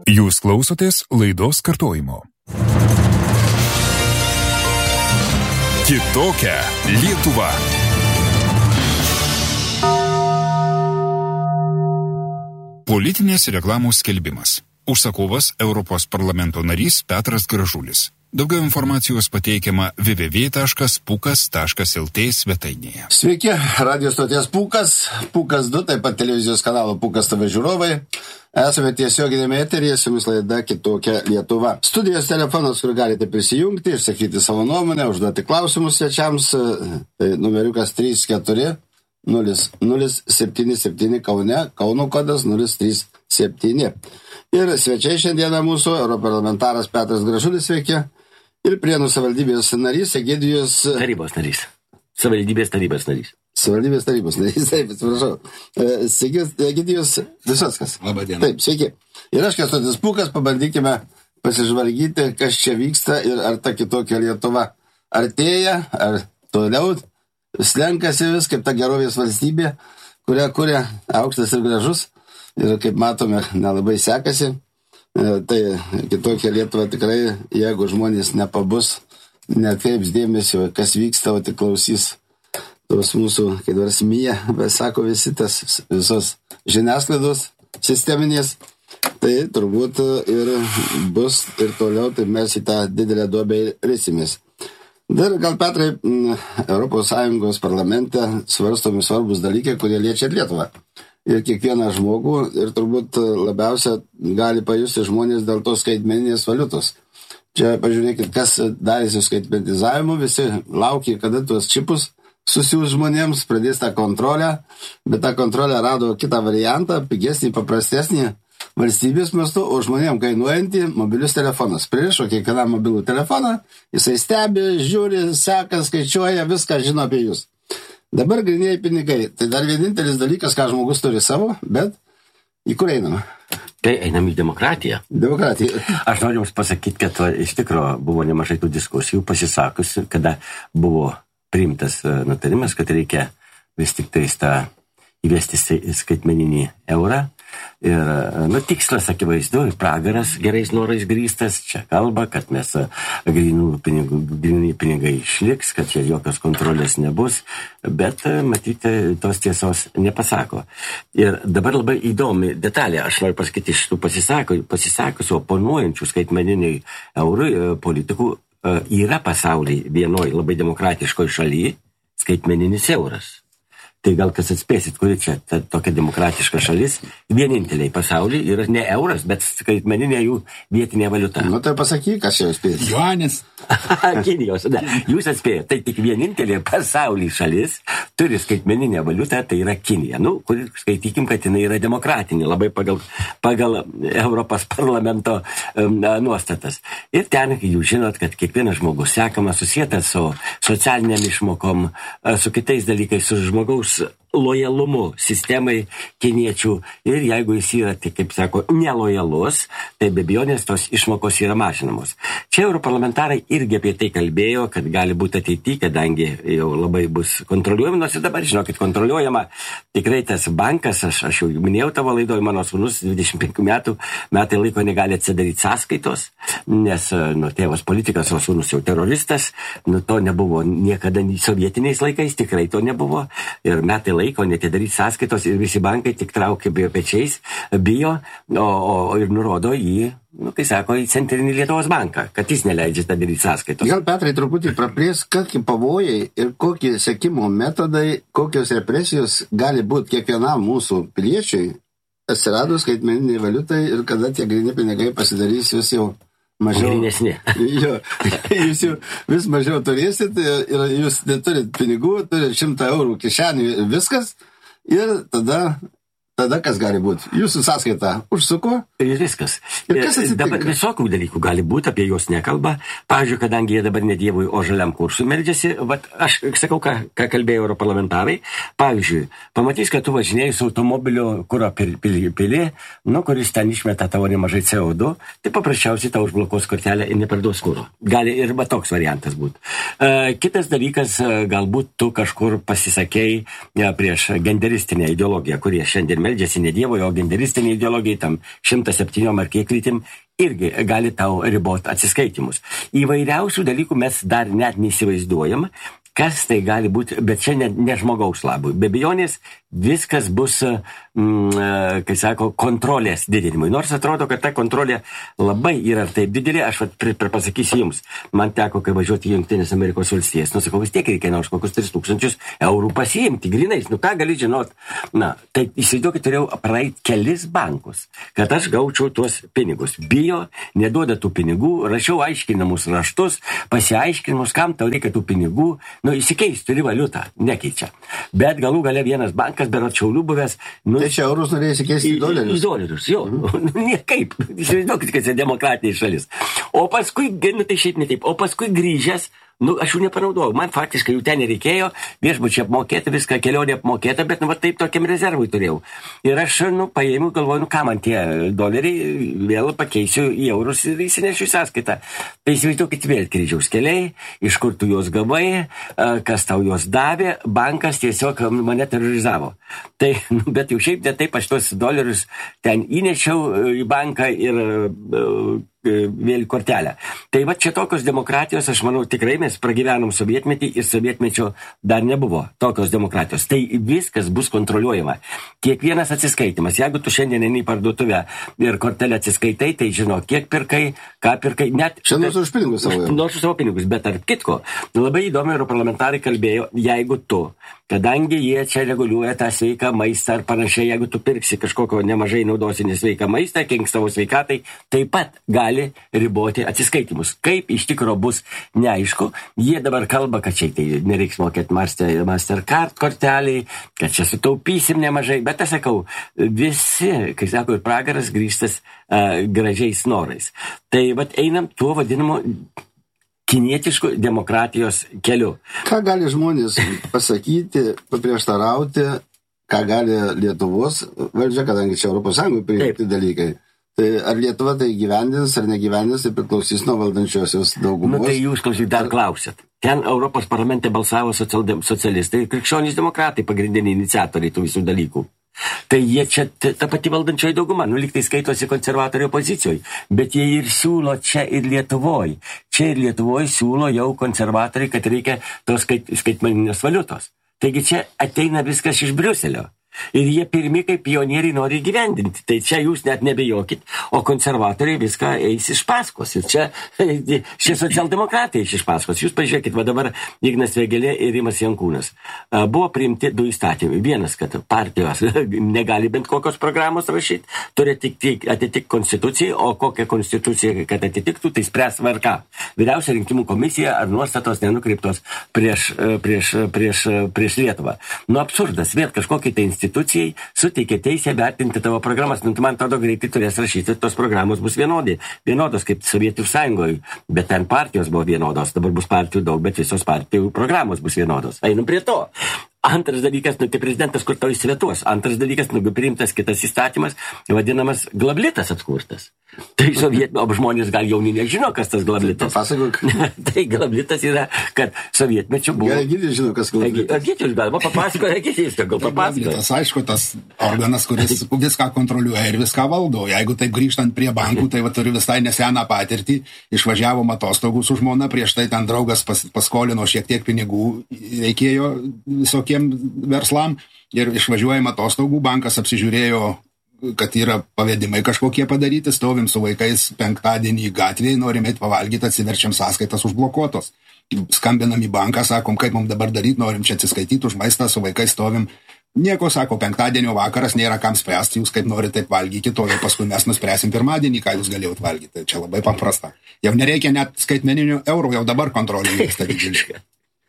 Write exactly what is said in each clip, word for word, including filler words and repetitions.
Jūs klausotės laidos kartojimo. Kitokia Lietuva. Politinės reklamos skelbimas. Užsakovas Europos parlamento narys Petras Gražulis. Daugiau informacijos pateikiama w w w taškas pukas taškas l t svetainėje. Sveiki, radio stoties Pukas, Pukas du, taip pat televizijos kanalo Pukas T V žiūrovai. Esame tiesioginėme eteryje, su jumis laida Kitokia Lietuva. Studijos telefonas, kur galite prisijungti, išsakyti savo nuomonę, užduoti klausimus svečiams, tai numeriukas trys keturi nulis nulis septyni septyni Kaune, Kauno kodas nulis trys septyni. Ir svečiai šiandieną mūsų, europarlamentaras Petras Gražulis, sveiki. Ir Prienų savivaldybės narys, Egidijus... Tarybos narys. Savivaldybės tarybos narys. Savivaldybės tarybos narys, taip, atsiprašau. Egidijus Visockas. Labą dieną. Taip, sveiki. Ir aš, Kęstutis Pūkas, pabandykime pasižvalgyti, kas čia vyksta ir ar ta Kitokia Lietuva artėja, ar toliau slenkasi vis, kaip ta gerovės valstybė, kurią kuria Aukštas ir Gražus. Ir kaip matome, nelabai sekasi. Tai Kitokia Lietuva tikrai, jeigu žmonės nepabus, netkreips dėmesio, kas vyksta, o tik klausys tos mūsų, kaip dar smyja, bet sako visi tas visos žiniasklaidos sisteminės, tai turbūt ir bus ir toliau, tai mes į tą didelę duobę risimės. Dar gal, Petrai, Europos Sąjungos parlamente svarstomi svarbus dalykai, kurie liečia Lietuvą. Ir kiekvieną žmogų, ir turbūt labiausia gali pajusti žmonės dėl tos skaitmeninės valiutos. Čia pažiūrėkit, kas darėsi skaitmenizavimu, visi laukia, kada tuos čipus susiūs žmonėms, pradės tą kontrolę, bet tą kontrolę rado kitą variantą, pigesnį, paprastesnį valstybės mastu, o žmonėm kainuojantį mobilius telefonas. Pririšo kiekvieną mobilų telefoną, jisai stebi, žiūri, seka, skaičiuoja, viską žino apie jūs. Dabar grynėjai pinigai. Tai dar vienintelis dalykas, ką žmogus turi savo, bet į kur einama? Tai einam į demokratiją. Demokratiją. Aš noriu Jums pasakyti, kad va, iš tikrųjų buvo nemažai tų diskusijų pasisakusi, kada buvo priimtas nutarimas, kad reikia vis tik tai tą įvesti skaitmeninį eurą. Ir, nu, tikslas akivaizdu, pragaras gerais norais grįstas, čia kalba, kad mes grinų pinigų, grinį pinigai išliks, kad čia jokios kontrolės nebus, bet, matyti, tos tiesos nepasako. Ir dabar labai įdomi detalė, aš noriu pasakyti iš tų pasisakusių, oponuojančių skaitmeniniai eurui politikų, yra pasaulyje vienoj labai demokratiškoj šalyje skaitmeninis euras. Tai gal kas atspėsit, kuri čia ta, tokia demokratiška šalis, vieninteliai pasaulyje yra ne euras, bet skaitmeninė jų vietinė valiuta. Nu tai pasakyk, kas jau atspėjai. Juanis. Kinijos, ne. Jūs atspėjate, tai tik vienintelė pasaulyje šalis turi skaitmeninę valiutą, tai yra Kinija. Nu, kur skaitykim, kad jinai yra demokratinė, labai pagal, pagal Europos parlamento um, nuostatas. Ir ten, jūs žinot, kad kiekvienas žmogus sekamas, susietas su socialiniam išmokom, su kitais dalykais, su žmogaus lojalumu sistemai kiniečių ir jeigu jis yra, tai, kaip sako, nelojalus, tai be abejonės tos išmokos yra mažinamos. Čia europarlamentarai irgi apie tai kalbėjo, kad gali būti ateityje, kadangi jau labai bus kontroliuojama, nors ir dabar, žinokit, kontroliuojama tikrai tas bankas, aš, aš jau minėjau tavo laidoje, mano sūnus dvidešimt penkių metų, metai laiko negali atsidaryti sąskaitos, nes, nu, tėvas politikas, o sūnus jau teroristas, nu, to nebuvo niekada sovietiniais laikais, tikrai to nebuvo. Ir metai laiko netidaryti sąskaitos ir visi bankai tik traukia bijo pečiais, bijo, o, o ir nurodo į, nu, kai sako, į Centrinį Lietuvos banką, kad jis neleidžia tą daryti sąskaitos. Gal, Petrai, truputį praplės, kokie pavojai ir kokie sekimo metodai, kokios represijos gali būti kiekvienam mūsų piliečiui atsiradus skaitmeniniai valiutai ir kada tie gryni pinigai pasidarys vis jau mažiau. Jo, jūs jau vis mažiau turėsit ir jūs neturit pinigų, turit šimtą eurų kišenį ir viskas. Ir tada, tada kas gali būti? Jūsų sąskaita užsuko. Ir viskas. Ir kas atsitinka? Dabar visokių dalykų gali būti, apie juos nekalba. Pavyzdžiui, kadangi jie dabar ne Dievui, o žaliam kursui meldžiasi, vat aš sakau, ką, ką kalbėjo europarlamentarai. Pavyzdžiui, pamatys, kad tu važinėjai su automobilio kuro pilį, nu, kuris ten išmeta tavo nemažai C O du, tai paprasčiausiai tau užblokuos kortelę ir neparduos kuro. Gali ir va toks variantas būti. Uh, kitas dalykas, galbūt tu kažkur pasisakei ja, prieš genderistinę ideologiją, kurie šiandien meldžiasi ne Dievo, o genderistinė ideologija, tam šimtas septyniom ar kiek lytim, irgi gali tau riboti atsiskaitimus. Įvairiausių dalykų mes dar net neįsivaizduojam, kas tai gali būti, bet čia ne, ne žmogaus labui. Be abejonės viskas bus, mm, kai sako, kontrolės didinimui. Nors atrodo, kad ta kontrolė labai yra taip didelė, aš vat, pr, pr, pasakysiu jums, man teko, kai važiuoti į Jungtinės Amerikos valstijas, nu sakau, vis tiek reikia nors kokius tris tūkstančius eurų pasiimti, grinais, nu ką gali žinot. Na, tai įsivaizduokit, turėjau praeiti kelis bankus, kad aš gaučiau tuos pinigus. Bijo, neduoda tų pinigų, rašiau aiškinamus raštus, pasiaiškinimus, kam tau reikia tų pinigų, nu įsikeis, turi valiutą, nekeičia. Bet galų gale vienas bankas, berat Šiaulių buvęs. Nu, tai čia eurus norėjo įsikeisti į dolerius? Į dolerius, jo. Mm. Niekaip. Įsivaizduokit, kad tai demokratinė šalis. O paskui, nu tai šiaip ne taip, o paskui grįžęs, nu, aš jų nepanaudojau. Man faktiškai jų ten nereikėjo, viešbučiai apmokėta, viską kelionė apmokėta, bet, nu, va, taip tokiam rezervui turėjau. Ir aš, nu, paėmiau, galvoju, nu, ką man tie doleriai, vėl pakeisiu į eurus ir įsinešiu į sąskaitą. Tai įsivaizduokit vėl kryžiaus keliai, iš kur tu juos gavai, kas tau juos davė, bankas tiesiog mane terorizavo. Tai, nu, bet jau šiaip ne taip, aš tuos dolerius ten įnešiau į banką ir vėl kortelę. Tai va čia tokios demokratijos, aš manau, tikrai mes pragyvenom sovietmetį ir sovietmečio dar nebuvo tokios demokratijos. Tai viskas bus kontroliuojama. Kiekvienas atsiskaitimas. Jeigu tu šiandien eini į parduotuvę ir kortelę atsiskaitai, tai žino, kiek pirkai, ką pirkai. Net, čia nors už pinigus savo. Nors už savo pinigus, bet tarp kitko, labai įdomi europarlamentarai kalbėjo, jeigu tu, kadangi jie čia reguliuoja tą sveiką maistą ar panašiai, jeigu tu pirksi kažkokio nemažai naudosi nesveiką maistą, kenks savo sveikatai, taip pat gali riboti atsiskaitimus. Kaip iš tikro bus neaišku, jie dabar kalba, kad čia tai nereiks mokėti Master, Mastercard korteliai, kad čia sutaupysim nemažai, bet aš sakau, visi, kai sako, ir pragaras grįžtas uh, gražiais norais. Tai vat einam tuo vadinamu kinietiškų demokratijos keliu. Ką gali žmonės pasakyti, paprieštarauti, ką gali Lietuvos valdžia, kadangi čia Europos Sąjungoje priimti dalykai. Tai ar Lietuva tai gyvendins, ar negyvendins, tai priklausys nuo valdančiosios daugumos. Nu tai jūs, klausyk, dar klausėt. Ten Europos parlamente balsavo socialistai ir krikščionys demokratai, pagrindiniai iniciatoriai tų visų dalykų. Tai jie čia, ta pati valdančioji dauguma, nu lyg tai skaitosi konservatorių opozicijoje, bet jie ir siūlo čia ir Lietuvoje. Čia ir Lietuvoje siūlo jau konservatoriai, kad reikia tos skait, skaitmeninės valiutos. Taigi čia ateina viskas iš Briuselio. Ir jie pirmi kaip pionieriai nori įgyvendinti. Tai čia jūs net nebejokit, o konservatoriai viską eis iš paskos. Ir čia šie socialdemokratai iš paskos. Jūs pažiūrėkit, va dabar Ignas Vėgėlė ir Rimas Jankūnas. Buvo priimti du įstatymai. Vienas, kad partijos negali bent kokios programos rašyti, turi atitikti konstitucijai, o kokią konstituciją, kad atitiktų, tai spręs V R K. Vyriausia rinkimų komisija ar nuostatos nenukreiptos prieš, prieš, prieš, prieš Lietuvą. Nu absurdas, vėl kažkokiai tai institucijai suteikė teisę vertinti tavo programas. Nu, man atrodo, greitai turės rašyti, tos programos bus vienodai. Vienodos kaip Sovietų sąjungoje, bet ten partijos buvo vienodos. Dabar bus partijų daug, bet visos partijų programos bus vienodos. Einam prie to. Antras dalykas, nu, tai prezidentas, kur tau įsivetuos. Antras dalykas, nu, priimtas kitas įstatymas, vadinamas glablitas atkurtas. Tai sovietinių, o žmonės gal jauni nežino, kas tas glablitas. Papasakok. Tai glablitas yra, kad sovietmečių buvo... Gerai, Gytis žino, kas glablitas. Gytis galima papasakoti, Gytis gal papasakoti. Glablitas, aišku, tas organas, kuris viską kontroliuoja ir viską valdo. Jeigu taip grįžtant prie bankų, tai va turiu visai neseną patirtį. Išvažiavom atostogų su žmona, prieš tai ten draugas pas, paskolino šiek tiek pinigų, reikėjo visokiem verslam ir išvažiuojam atostogų, bankas apsižiūrėjo, kad yra pavedimai kažkokie padaryti, stovim su vaikais penktadienį gatvėje, norim eiti pavalgyti, atsiverčiam sąskaitas užblokuotos. Skambinam į banką, sakom, kaip mums dabar daryti, norim čia atsiskaityti už maistą, su vaikais stovim. Nieko, sako, penktadienio vakaras, nėra kam spręsti, jūs kaip norite taip valgyti, to jau paskui mes nuspręsim pirmadienį, ką jūs galėjot valgyti. Čia labai paprasta. Jau nereikia net skaitmeninių eurų, jau dabar kontrolė vyksta didžiulė.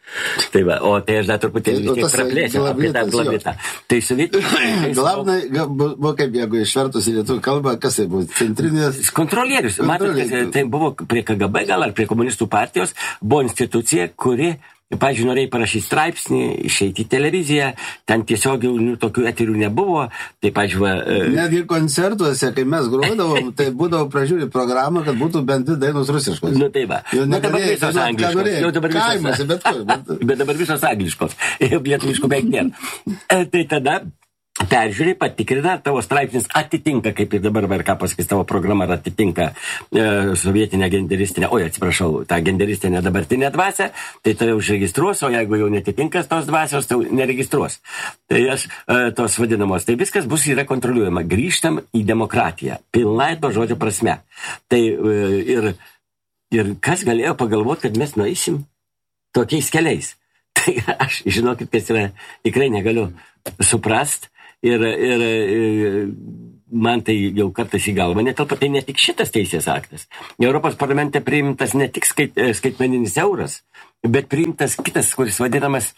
Tai va, o tai aš dar truputėlį tiek praplėsiu apie tą glablitą. Tai sovietų... Glavnai, buvo kaip jeigu išvertus į lietuvių kalbą, kas tai buvo? Centrinės... Kontrolierius. Matot, tai buvo prie K G B gal ar prie komunistų partijos, buvo institucija, kuri... Pavyzdžiui, norėjai parašyti straipsnį, išeiti į televiziją, ten tiesiog nu, tokių eterių nebuvo. Tai, pavyzdžiui, netgi koncertuose, kai mes grodavom, tai būdavo pražiūrį programą, kad būtų bent dvi dainos rusiškos. Nu tai va. Jau nu, dabar visos angliškos. Jau dabar visos, Kaimuose, bet kur. Bet... bet dabar visos angliškos. Lietuviškų beveik nėra. Tai tada peržiūrė, patikrina, tavo straipsnis atitinka, kaip ir dabar, ar ką pasakys, tavo programa atitinka e, sovietinę genderistinę, oi, atsiprašau, tą genderistinę dabartinę dvasę, tai tave užregistruos, o jeigu jau netitinkas tos dvasios, tai neregistruos. Tai aš e, tos vadinamos, tai viskas bus yra kontroliuojama. Grįžtam į demokratiją, pilnai to žodžio prasme. Tai e, ir, ir kas galėjo pagalvoti, kad mes nueisim tokiais keliais. Tai aš, žinokit, kas yra, tikrai negaliu suprast. Ir, ir, ir man tai jau kartais į galvą netelpa, tai ne tik šitas teisės aktas. Europos parlamente priimtas ne tik skait, skaitmeninis euras, bet priimtas kitas, kuris vadinamas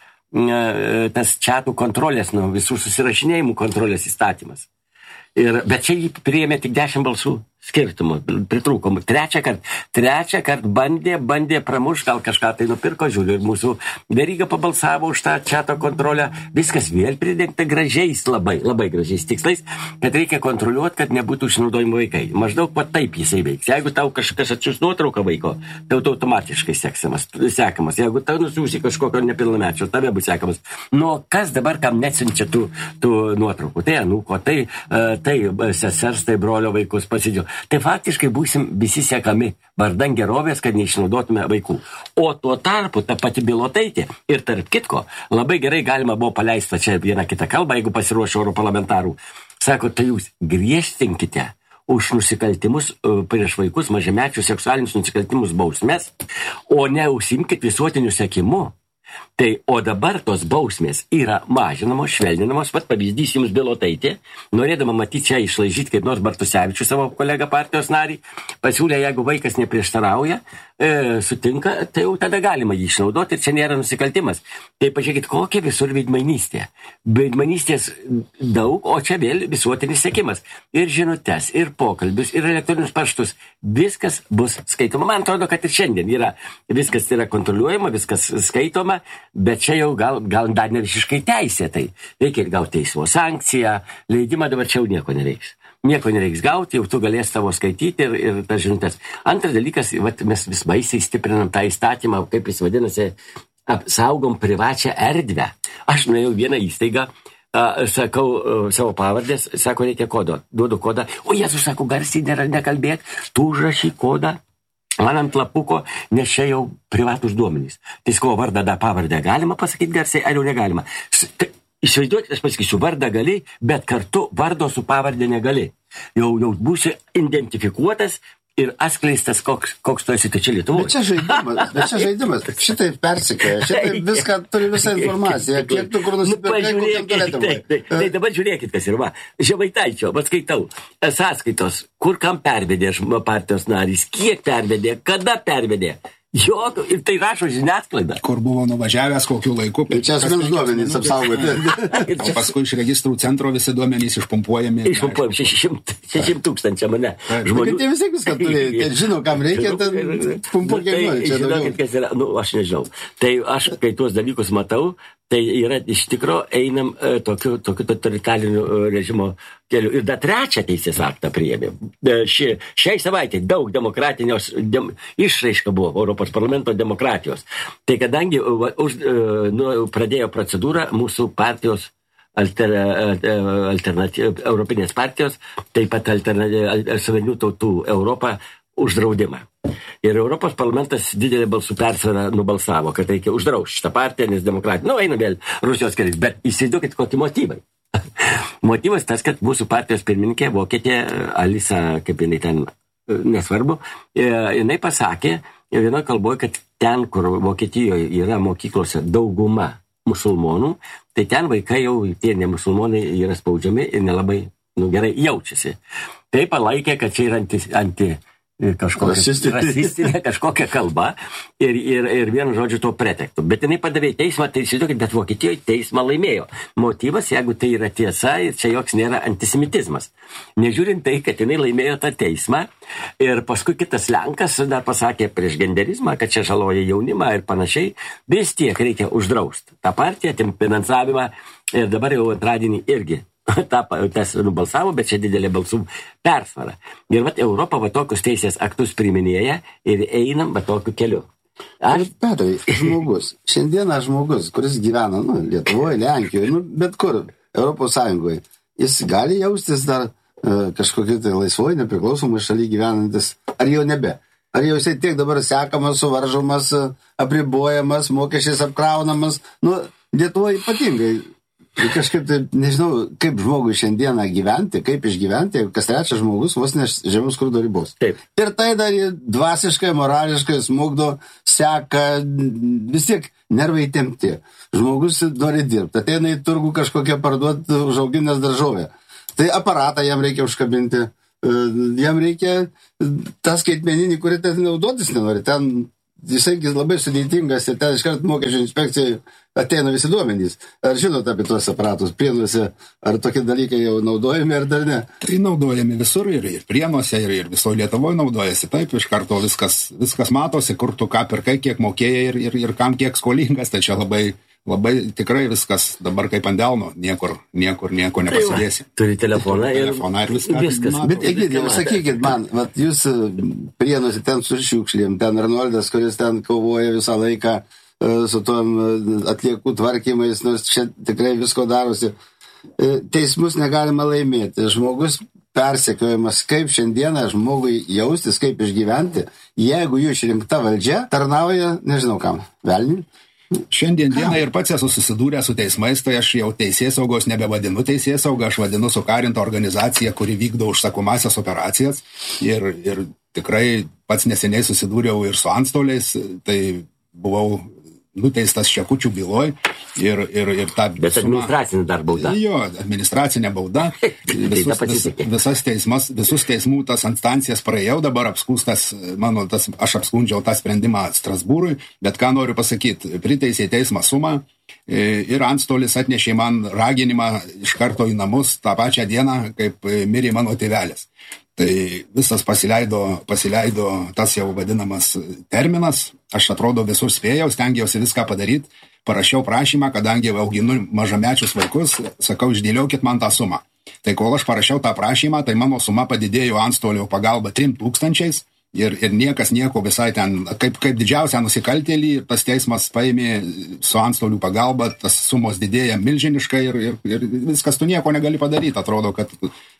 tas chatų kontrolės, nu, visų susirašinėjimų kontrolės įstatymas. Ir, bet čia jį priėmė tik dešimt balsų skirtumų, pritrūkomų. Trečią kartą, trečią kartą bandė, bandė pramuš, gal kažką tai nupirko, žiūriu, ir mūsų Veryga pabalsavo už tą chato kontrolę. Viskas vėl pridengta gražiais, labai, labai gražiais tikslais, kad reikia kontroliuoti, kad nebūtų išnaudojimo vaikai. Maždaug pat taip jisai veiks. Jeigu tau kažkas atsiūs nuotrauką vaiko, tai tu automatiškai sekamas. sekamas. Jeigu tau nusiūsi kažkokio nepilnamečio, tave bus sekamas. Nu, kas dabar kam nesinčia tų, tų nuotraukų? Tai anūko, tai, tai sesers, tai brolio vaikus pasidžiau. Tai faktiškai būsim visi sekami vardan gerovės, kad neišnaudotume vaikų. O tuo tarpu ta pati Bilotaitė ir tarp kitko labai gerai galima buvo paleisti čia vieną kitą kalbą, jeigu pasiruošė europarlamentarų. Sako, tai jūs griežtinkite už nusikaltimus prieš vaikus, mažamečius seksualinius nusikaltimus bausmės, o ne užsimkit visuotiniu sekimu. Tai, o dabar tos bausmės yra mažinamos, švelninamos, pat pavyzdys jums Bilotaitė, norėdama matyti čia išlaižyti kaip nors Bartusevičių savo kolegą partijos narį, pasiūlė, jeigu vaikas neprieštarauja, e, sutinka, tai jau tada galima jį išnaudoti ir čia nėra nusikaltimas. Tai pažiūrėkit, kokia visur veidmainystė. Veidmainystės daug, o čia vėl visuotinis sekimas. Ir žinutes, ir pokalbius, ir elektroninius paštus. Viskas bus skaitoma. Man atrodo, kad ir šiandien yra, viskas yra kontroliuojama, viskas skaitoma, bet čia jau gal, gal dar ne visiškai teisėtai. Reikia gauti teismo sankciją, leidimą, dabar čia jau nieko nereiks. Nieko nereiks gauti, jau tu galės tavo skaityti ir, ir tas žinutės. Antras dalykas, vat, mes vis baisiai stiprinam tą įstatymą, kaip jis vadinasi, apsaugom privačią erdvę. Aš nuėjau vieną įstaigą, a, sakau a, savo pavardės, sako, reikia kodo, duodu kodą. O Jėzus, sako, garsiai nėra nekalbėk, tu užrašy kodą. Man ant lapuko, nes čia jau privatus duomenys. Tai sko vardą, da pavardę galima pasakyti garsiai, ar jau negalima. Įsivaizduokit, aš pasakysiu, vardą gali, bet kartu vardo su pavardė negali. Jau, jau būsi identifikuotas ir atskleistas, koks, koks tu esi, tai čia Lietuvoje. Bet čia žaidimas, bet čia žaidimas. Šitai persikėja, šitai viską turi visą informaciją. Kiek tu kur nusipirkai, kokiam turėtumai. Tai, tai dabar žiūrėkit, kas yra. Žemaitaičio, bet skaitau, sąskaitos, kur kam pervedė partijos narys, kiek pervedė, kada pervedė. Jokio, ir tai rašo žiniasklaida. Kur buvo nuvažiavęs, kokiu laiku. Ir čia asmens duomenys apsaugoti. O paskui iš registrų centro visi duomenys išpumpuojami. Išpumpuojami šešimt tūkstančių mane. Žmonių. Tai vis tiek viską turi. Tai žino, kam reikia, tai pumpuok kiek nori. Žinokit, kas yra, nu, aš nežinau. Tai aš, kai tuos dalykus matau, tai yra iš tikro einam e, tokiu, tokiu totalitariniu e, režimo keliu. Ir dar trečią teisės aktą priėmė. E, ši, šiai savaitė daug demokratinios dem, išraiška buvo Europos parlamento demokratijos. Tai kadangi va, už, e, nu, pradėjo procedūrą mūsų partijos alter, alternatyv, Europinės partijos, taip pat suverenių tautų Europą uždraudimą. Ir Europos parlamentas didelė balsų persvara nubalsavo, kad reikia uždrausti šitą partiją, nes demokratija, nu, eina vėl Rusijos keliais, bet įsivaizduokit, kokie motyvai. Motyvas tas, kad mūsų partijos pirmininkė, vokietė, Alisa, kaip jinai ten, nesvarbu, jinai pasakė vienoje kalboje, kad ten, kur Vokietijoje yra mokyklose dauguma musulmonų, tai ten vaikai jau, tie ne musulmonai, yra spaudžiami ir nelabai, nu, gerai jaučiasi. Tai palaikė, kad čia yra anti... anti kažkokia rasistinė. rasistinė kažkokia kalba ir, ir, ir vienu žodžiu to pretektų. Bet jinai padavė į teismą, tai įsivaizduokit, bet Vokietijoje teismą laimėjo. Motyvas, jeigu tai yra tiesa, ir čia joks nėra antisemitizmas. Nežiūrint tai, kad jinai laimėjo tą teismą ir paskui kitas Lenkas dar pasakė prieš genderizmą, kad čia žaloja jaunimą ir panašiai, vis tiek reikia uždrausti tą partiją, atim finansavimą ir dabar jau antradienį irgi tą tas nubalsavo, bet čia didelė balsų persvara. Ir vat Europa va tokius teisės aktus priminėja ir einam va tokiu keliu. Aš... Petrai, žmogus, šiandieną žmogus, kuris gyvena, nu, Lietuvoje, Lenkijoje, nu, bet kur, Europos Sąjungoje, jis gali jaustis dar uh, kažkokiu tai laisvoj, nepriklausomai šaly gyvenantis, ar jau nebe. Ar jau jisai tiek dabar sekamas, suvaržomas, apribojamas, mokesčiais apkraunamas. Nu, Lietuvoje ypatingai. Kažkaip tai, nežinau, kaip žmogui šiandieną gyventi, kaip išgyventi, kas trečias žmogus vos ne žemiau skurdo ribos. Taip. Ir tai dar dvasiškai, morališkai smugdo, seka, vis tiek nervai tempti. Žmogus nori dirbti, ateina į turgų kažkokią parduoti užauginęs daržovę. Tai aparatą jam reikia užkabinti, jam reikia tą skaitmeninį, kurį ten naudotis nenori. Ten jisai labai sudėtingas ir ten iškart mokesčių inspekcijai ateina visi duomenys. Ar žinot apie tuos aparatus Prienuose, ar tokie dalykai jau naudojami, ar dar ne? Tai naudojami visur ir, ir Prienuose, ir, ir viso Lietuvoje naudojasi. Taip, iš karto viskas, viskas matosi, kur tu ką pirkai, kiek mokėjai ir, ir, ir kam kiek skolingas. Tai čia labai, labai tikrai viskas dabar kaip ant delno, niekur, niekur, nieko nepasidėsi. Turi telefoną ir, telefoną ir viską. viskas. Bet Egidijau, sakykit man, vat jūs Prienuose ten su šiukšlėm, ten Arnoldas, kuris ten kovoja visą laiką su tom atliekų tvarkymais, nors čia tikrai visko darosi. Teismus negalima laimėti. Žmogus persekiojamas, kaip šiandieną žmogui jaustis, kaip išgyventi, jeigu jų išrinkta valdžia tarnauja, nežinau kam, velniui. Šiandien dieną ir pats esu susidūrę su teismais, tai aš jau teisėsaugos nebevadinu teisėsaugą, aš vadinu sukarintą organizaciją, kuri vykdo užsakomasias operacijas. Ir, ir tikrai pats neseniai susidūriau ir su antstoliais, tai buvau nuteistas Šekučių byloj ir, ir, ir ta... Bet administracinė dar bauda. Jo, administracinė bauda. Visus, vis, visas teismas, visus teismų tas instancijas praėjau, dabar apskūstas, mano, tas, aš apskundžiau tą sprendimą Strasbūrui, bet ką noriu pasakyti, priteisė teismą sumą ir antstolis atnešė man raginimą iš karto į namus tą pačią dieną, kaip mirė mano tėvelis. Tai visas pasileido, pasileido tas jau vadinamas terminas, aš atrodo visur spėjau, stengiausi viską padaryti, parašiau prašymą, kadangi auginu mažamečius vaikus, sakau, išdėliokit man tą sumą. Tai kol aš parašiau tą prašymą, tai mano suma padidėjo antstolio pagalba trim tūkstančiais ir, ir niekas nieko visai ten, kaip, kaip didžiausią nusikaltėlį, tas teismas paėmė su antstolių pagalba, tas sumos didėja milžiniškai ir, ir, ir viskas, tu nieko negali padaryti, atrodo, kad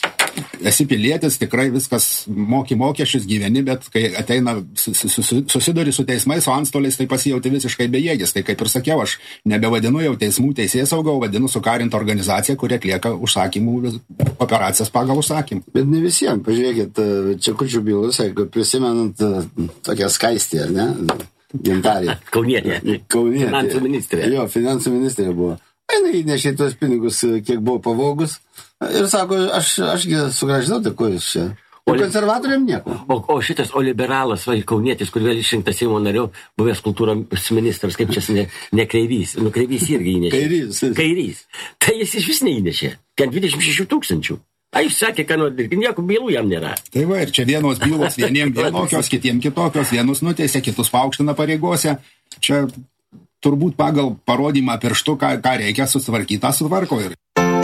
esi pilietis, tikrai viskas moki mokesčius, gyveni, bet kai ateina, susiduri su teismais, su antstoliais, tai pasijauti visiškai bejėgis. Tai kaip ir sakiau, aš nebevadinu jau teismų teisėsaugą, vadinu sukarintą organizaciją, kuri atlieka užsakymų operacijas pagal užsakymą. Bet ne visiems, pažiūrėkit, Čekučių bylose, prisimenant tokią skaistį, ar ne? Gintarė. Kaunietė. Kaunietė. Finansų ministrė. Jo, finansų ministrė buvo. Jis įnešė tuos pinigus, kiek buvo pavogus. Ir sako, aš, ašgi sugražinau, tai ko jūs čia. O konservatoriam nieko. O, o šitas, o liberalas, va, kaunietis, kur vėl išrinktas Seimo nariu, buvęs kultūros ministras, kaip čia ne, ne Kreivys. Nu, Kreivys irgi įnešė. Kairys. Kairys. Tai jis iš vis neįnešė. Ten dvidešimt šešių tūkstančių. A, jis sakė, kad nieko bylų jam nėra. Tai va, ir čia vienos bylos vieniem vienokios, kitiem kitokios, vienus nuteisė, kitus paaukština pareigose. Čia turbūt pagal parodymą pirštu, ką, ką reikia sutvarkyti, tą sutvarko. Ir...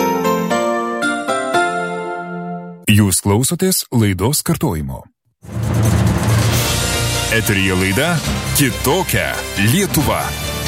Jūs klausotės laidos kartojimo. Eteryje laida Kitokia Lietuva.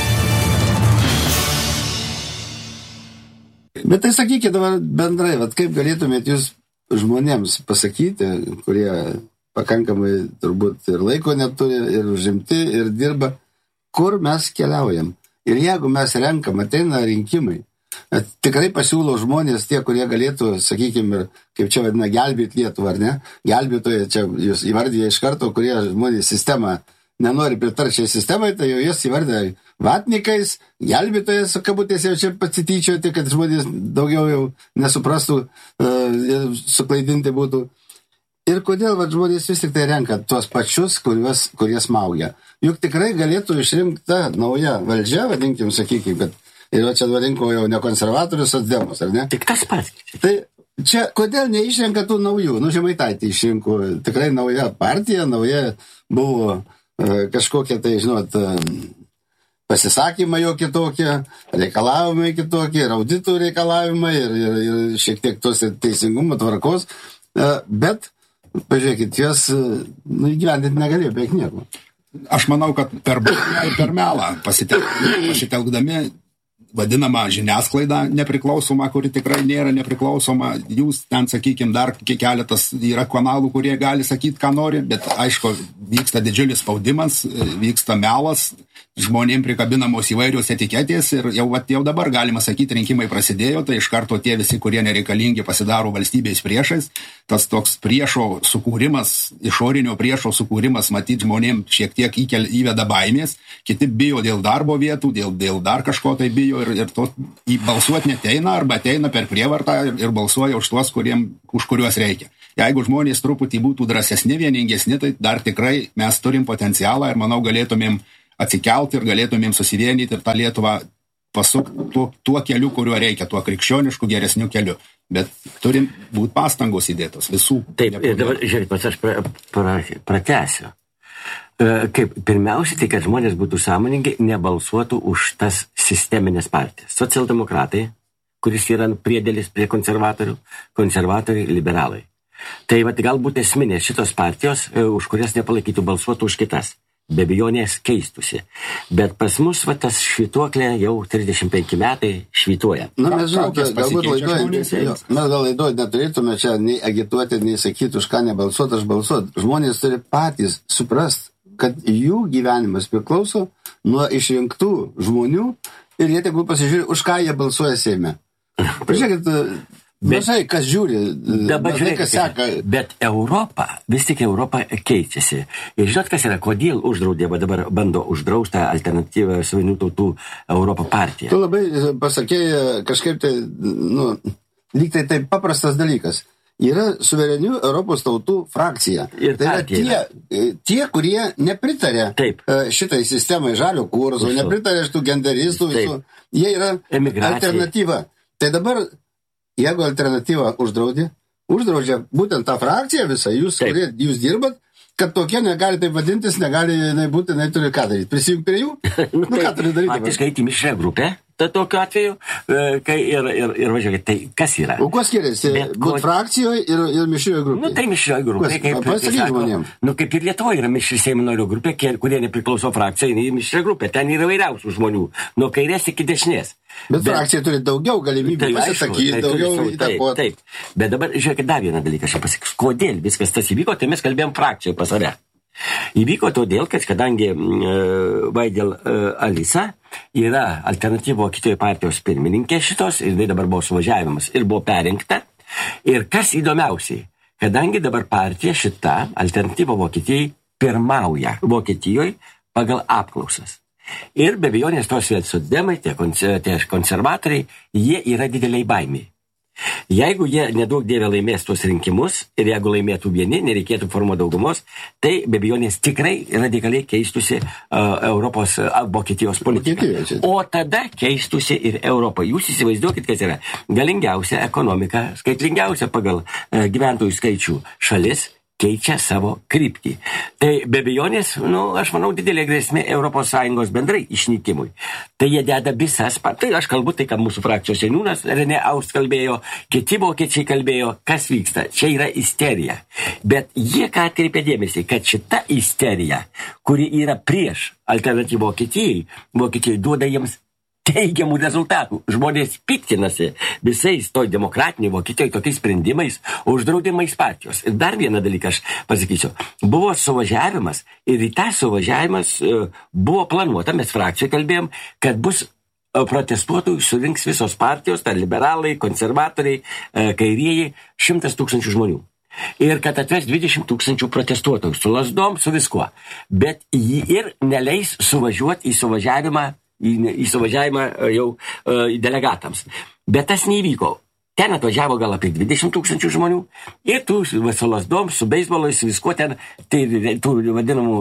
Bet tai sakykite dabar bendrai, vat kaip galėtumėt jūs žmonėms pasakyti, kurie pakankamai turbūt ir laiko neturi, ir užimti, ir dirba, kur mes keliaujam. Ir jeigu mes renkam, ateina rinkimai, tikrai pasiūlo žmonės tie, kurie galėtų, sakykime, kaip čia vadina, gelbėti Lietuvą, ar ne? Gelbėtojai, čia jūs įvardėje iš karto, kurie žmonės sistemą nenori pritarti šiai sistemai, tai jau jūs įvardė vatnikais, gelbėtojas, kabutės jau čia pasityčioti, kad žmonės daugiau jau nesuprastų, uh, suklaidinti būtų. Ir kodėl va, žmonės vis tik tai renka tuos pačius, kuriuos, kurie smaugia. Juk tikrai galėtų išrinkta nauja valdžia, vadinkim, sakykim, kad ir va čia vadinko jau ne konservatorius, socdemus, ar ne? Tik tas pats. Tai čia kodėl neišrenka tų naujų? Nu, Žemaitaitį išrinko tikrai nauja partija, nauja buvo uh, kažkokie tai, žinot, uh, pasisakymai jo kitokie, reikalavimai kitokie, ir auditų reikalavimai, ir, ir, ir šiek tiek tos teisingumo tvarkos, uh, bet pažiūrėkit, jos nu, įgyvendinti negalėjo beveik nieko. Aš manau, kad per, per melą pasitelkdami vadinama žiniasklaida nepriklausoma, kuri tikrai nėra nepriklausoma. Jūs ten, sakykime, dar keletas yra kanalų, kurie gali sakyti, ką nori, bet aišku, vyksta didžiulis spaudimas, vyksta melas, žmonėm prikabinamos įvairios etiketės ir jau, vat, jau dabar galima sakyti, rinkimai prasidėjo, tai iš karto tie visi, kurie nereikalingi, pasidaro valstybės priešais. Tas toks priešo sukūrimas, išorinio priešo sukūrimas, matyti, žmonėm šiek tiek įkel, įveda baimės, kiti bijo dėl darbo vietų, dėl, dėl dar kažko tai bijo ir, ir to balsuoti neteina arba ateina per prievartą ir, ir balsuoja už tuos, kuriem, už kuriuos reikia. Jeigu žmonės truputį būtų drąsesni, vieningesni, tai dar tikrai mes turim potencialą ir manau galėtumėm atsikelti ir galėtumėm susivienyti ir tą Lietuvą pasukti tuo, tuo keliu, kuriuo reikia, tuo krikščionišku, geresniu keliu. Bet turim būti pastangos įdėtos visų. Taip, ir dabar, žiūrėk, pats aš pra, pra, pratęsiu. Kaip pirmiausia, tai kad žmonės būtų sąmoningi, nebalsuotų už tas sisteminės partijas. Socialdemokratai, kuris yra priedėlis prie konservatorių, konservatoriai, liberalai. Tai vat, galbūt esminės šitos partijos, už kurias nepalaikytų, balsuotų už kitas. Be abejonės keistusi. Bet pas mus va, tas švytuoklė jau trisdešimt penki metai švytuoja. Na, mes žinau, galbūt laidoj, mes gal laidoj neturėtume čia nei agituoti, nei sakyti, už ką nebalsuoti, aš balsuoti. Žmonės turi patys suprast, kad jų gyvenimas priklauso nuo išrinktų žmonių ir jie tegul pasižiūrė, už ką jie balsuoja Seime. Pažiūrėkit, mažai kas žiūri, dabar mažai kas seka. Bet Europa, vis tik Europa keičiasi. Ir žinot, kas yra, kodėl uždraudė, va dabar bando uždraustą alternatyvą Suverenių tautų Europą partiją. Tu labai pasakėjai kažkaip tai, nu, lyg tai taip paprastas dalykas. Yra Suverenių Europos tautų frakcija. Ir tai yra tie, tie, kurie nepritarė Taip. šitai sistemai žalio kurso, Užsu. nepritarė šitų genderistų, visų. Jie yra Emigracija. alternatyva. Tai dabar jeigu alternatyvą uždraudė, uždraudžia būtent tą frakciją visą, jūs, taip. kurie jūs dirbat, kad tokie negali taip vadintis, negali būti, jinai turi ką daryti. Prisijungti prie jų? Nu, tai, ką turi daryti? Faktiškai į mišrią grupę, tai tokiu atveju, kai ir, ir, ir važiuokit, tai kas yra? O kuo skiriasi? Būt frakcijoje ir, ir mišrioje grupėje? Nu, tai mišrioje grupėje. Kaip, tai sako, nu, kaip ir Lietuvoje yra mišri Seimo narių grupė, kurie nepriklauso frakcijai, į mišrią grupę. Ten yra vairiausių žmonių, nuo kairės iki dešinės. Bet, Bet frakcija turi daugiau galimybių tai, pasisakyti, tai daugiau įtakoti. Taip, taip. Bet dabar, žiūrėkit, dar vieną dalyką aš pasakysiu. Kodėl viskas tas įvyko, tai mes kalbėjom frakcijoje pas save. Įvyko todėl, kad kadangi uh, Vaidel uh, Alisa yra alternatyvo Vokietijoje partijos pirmininkė šitos, ir tai dabar buvo suvažiavimas ir buvo perinkta. Ir kas įdomiausiai, kadangi dabar partija šita alternatyvo Vokietijai pirmauja Vokietijoje pagal apklausas. Ir be abejonės tos socdemai, tie konservatoriai, jie yra dideliai baimiai. Jeigu jie nedaug dievė laimės tuos rinkimus ir jeigu laimėtų vieni, nereikėtų formuoti daugumos, tai be abejonės tikrai radikaliai keistusi uh, Europos uh, Vokietijos politika. O tada keistusi ir Europa. Jūs įsivaizduokit, kas yra galingiausia ekonomika, skaitlingiausia pagal uh, gyventojų skaičių šalis, keičia savo kryptį. Tai be abejonės, nu, aš manau, didelė grėsmė Europos Sąjungos bendrai išnykimui. Tai jie deda visas, tai aš kalbu tai, kad mūsų frakcijos seniūnas Renė Aust kalbėjo, kiti vokiečiai kalbėjo, kas vyksta. Čia yra isterija. Bet jie ką atkreipė dėmesį, kad šita isterija, kuri yra prieš alternatyvą Vokietijai, Vokietijai duoda jiems teigiamų rezultatų. Žmonės piktinasi visais toj demokratiniai Vokietijoje tokiais sprendimais, uždraudimais partijos. Ir dar vieną dalyką aš pasakysiu. Buvo suvažiavimas ir į tą suvažiavimas buvo planuota, mes frakcijoje kalbėjom, kad bus protestuotojų surinks visos partijos, tai liberalai, konservatoriai, kairieji, šimtas tūkstančių žmonių. Ir kad atves dvidešimt tūkstančių protestuotojų su lasdom, su viskuo. Bet jį ir neleis suvažiuoti į suvažiavimą į, į suvažiavimą jau uh, delegatams. Bet tas neįvyko. Ten atvažiavo gal apie dvidešimt tūkstančių žmonių ir tų su lasdom, su beisbolais, su viskuo ten, tai tų vadinamų,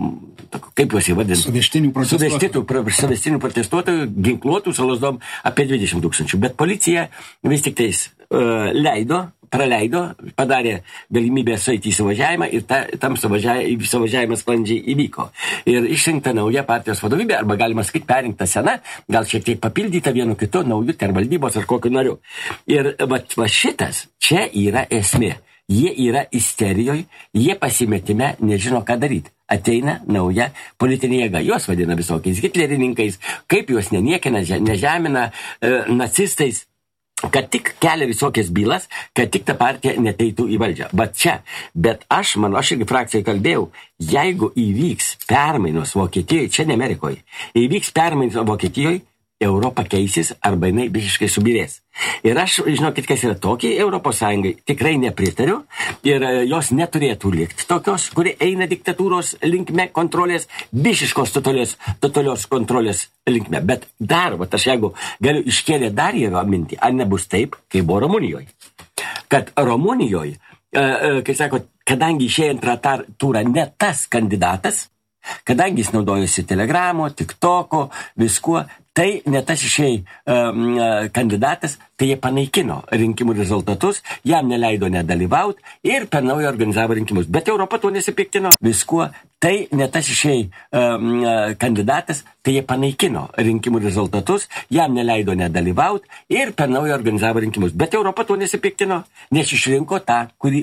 kaip juos įvadina? Suveštinių protestuotojų. Suveštinių protestuotojų, ginkluotų su lasdom apie dvidešimt tūkstančių. Bet policija vis tik tais uh, leido, praleido, padarė galimybę sueiti į suvažiavimą ir ta, tam suvažiavimas suvažiavimą sklandžiai įvyko. Ir išrinkta nauja partijos vadovybė, arba galima sakyti perinkta sena, gal šiek tiek papildyta vienu kitu, naujų ten valdybos ar kokiu nariu. Ir va, va šitas, čia yra esmė. Jie yra isterijoje, jie pasimetime, nežino, ką daryti. Ateina nauja politinė jėga. Juos vadina visokiais hitlerininkais, kaip juos neniekina, nežemina, e, nacistais, kad tik kelia visokias bylas, kad tik ta partija neteitų į valdžią. Bet čia, bet aš, mano, aš irgi frakcijai kalbėjau, jeigu įvyks permainos Vokietijoje, čia ne Amerikoje, įvyks permainos Vokietijoje, Europa keisis arba jinai visiškai subirės. Ir aš, žinokit, kas yra tokiai Europos Sąjungai, tikrai nepritariu ir jos neturėtų likti tokios, kuri eina diktatūros linkme kontrolės, visiškos totalios, totalios kontrolės linkme. Bet dar, vat, aš jeigu galiu iškėlė dar yra mintį, ar nebus taip, kaip buvo Rumunijoje. Kad Rumunijoje, kai sako, kadangi išėjo antrą turą ne tas kandidatas, kadangi jis naudojosi telegramo, tiktoko, viskuo, tai ne tas išėjai um, kandidatas, tai jie panaikino rinkimų rezultatus, jam neleido nedalyvauti ir per naują organizavo rinkimus. Bet Europa tuo nesipiktino viskuo, tai ne tas išėjai um, kandidatas, tai jie panaikino rinkimų rezultatus, jam neleido nedalyvauti ir per naują organizavo rinkimus. Bet Europa tuo nesipiktino, nes išrinko tą, kurį